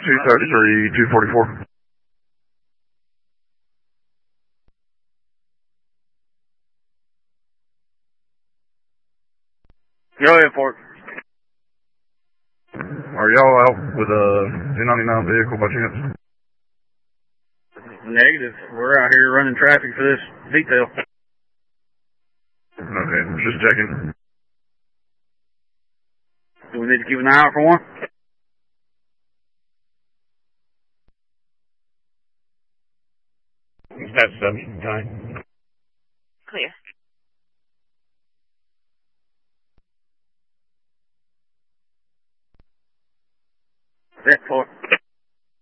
233, 244. Go ahead, Fort. Are y'all out with a 299 vehicle by chance? Negative. We're out here running traffic for this detail. Okay, just checking. Do we need to keep an eye out for one? That's subject time. Clear. Yeah, Fort.